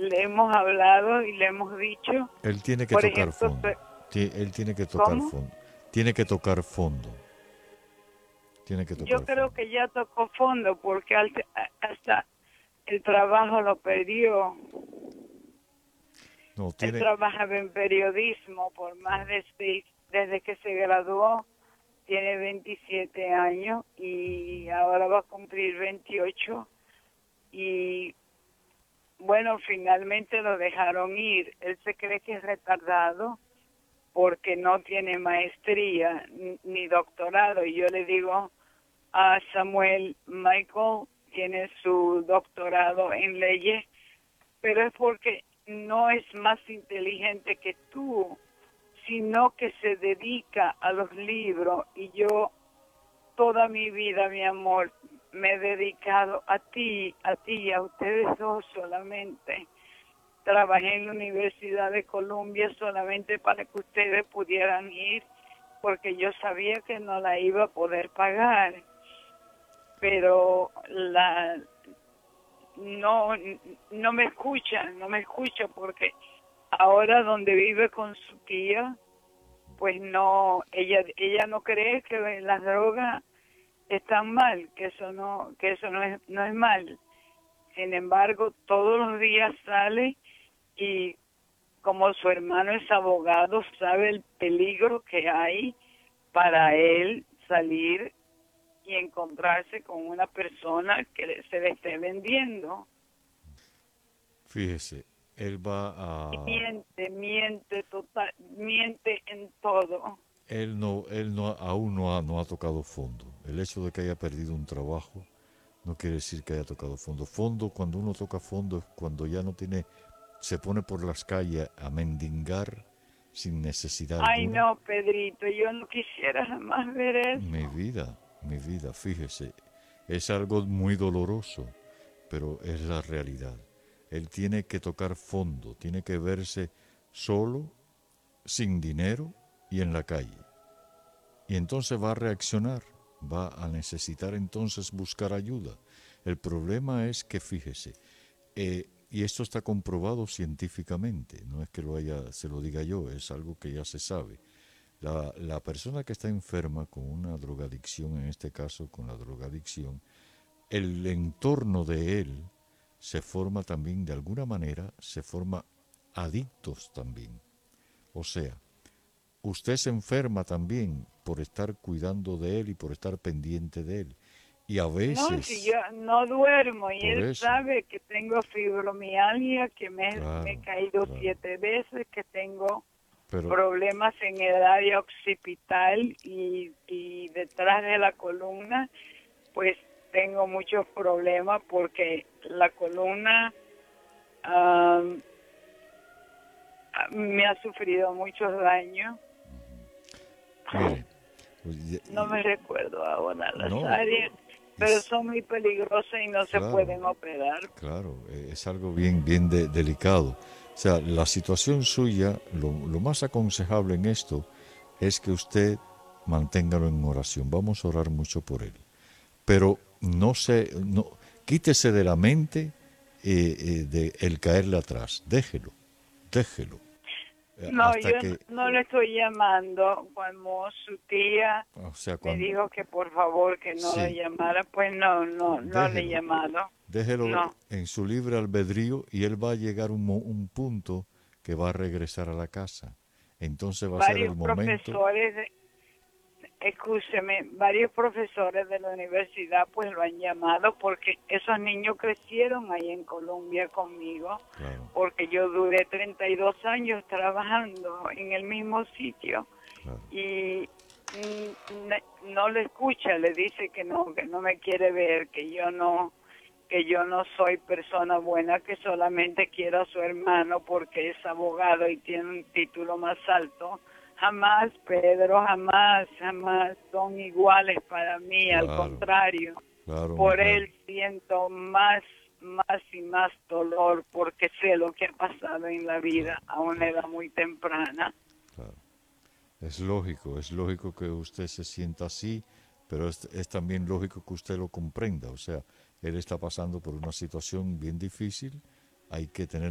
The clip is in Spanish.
le hemos hablado y le hemos dicho, Él tiene que por tocar ejemplo, fondo. Él tiene que tocar ¿cómo? fondo. Tiene que tocar fondo. Tiene que Yo tocar creo fondo. que ya tocó fondo porque hasta el trabajo lo perdió. No, Él tiene... trabajaba en periodismo por más de desde que se graduó, tiene 27 años y ahora va a cumplir 28 y bueno, finalmente lo dejaron ir. Él se cree que es retardado porque no tiene maestría ni doctorado y yo le digo a Samuel, Michael tiene su doctorado en leyes, pero es porque no es más inteligente que tú, sino que se dedica a los libros y yo toda mi vida, mi amor, me he dedicado a ti y a ustedes dos solamente. Trabajé en la Universidad de Columbia solamente para que ustedes pudieran ir, porque yo sabía que no la iba a poder pagar, pero no no me escucha porque ahora donde vive con su tía, pues no, ella no cree que las drogas están mal, que eso no es mal. Sin embargo, todos los días sale y como su hermano es abogado, sabe el peligro que hay para él salir y encontrarse con una persona que se le esté vendiendo. Fíjese, él va a... Miente en todo. Aún no ha tocado fondo. El hecho de que haya perdido un trabajo no quiere decir que haya tocado fondo. Fondo, cuando uno toca fondo, es cuando ya no tiene, se pone por las calles a mendigar sin necesidad Ay, alguna. no, Pedrito, yo no quisiera jamás ver eso. Mi vida, fíjese, es algo muy doloroso, pero es la realidad. Él tiene que tocar fondo, tiene que verse solo, sin dinero y en la calle. Y entonces va a reaccionar, va a necesitar entonces buscar ayuda. El problema es que, fíjese, y esto está comprobado científicamente, no es que se lo diga yo, es algo que ya se sabe. La persona que está enferma con una drogadicción, en este caso con la drogadicción, el entorno de él se forma también, de alguna manera, se forma adictos también. O sea, usted se enferma también por estar cuidando de él y por estar pendiente de él. Y a No, si yo veces, no duermo y por él eso, sabe que tengo fibromialgia, que me he claro, caído claro. 7 veces, que tengo Pero, problemas en el área occipital y detrás de la columna, pues tengo muchos problemas porque la columna me ha sufrido muchos daños. mire, No me recuerdo ahora las no, áreas, pero es, son muy peligrosas y no se claro, pueden operar. claro, es algo bien delicado. O sea, la situación suya, lo más aconsejable en esto es que usted manténgalo en oración. Vamos a orar mucho por él. Pero no, quítese de la mente de el caerle atrás. Déjelo. No, Hasta yo que, no le estoy llamando. Cuando su tía o sea, me cuando, dijo que por favor que no lo sí, llamara, pues no le he déjelo. llamado. Déjelo No. en su libre albedrío y él va a llegar un punto que va a regresar a la casa. Entonces va a ser el Varios momento, profesores, escúcheme, varios profesores de la universidad pues lo han llamado porque esos niños crecieron ahí en Colombia conmigo, claro, porque yo duré 32 años trabajando en el mismo sitio claro, y no le escucha, le dice que no me quiere ver, que yo no soy persona buena, que solamente quiero a su hermano porque es abogado y tiene un título más alto. Jamás, Pedro, jamás son iguales para mí, al claro, contrario. claro, Por mujer. él siento más y más dolor porque sé lo que ha pasado en la Claro, vida a una claro, edad muy temprana. claro. Es lógico que usted se sienta así, pero es también lógico que usted lo comprenda. O sea, él está pasando por una situación bien difícil, hay que tener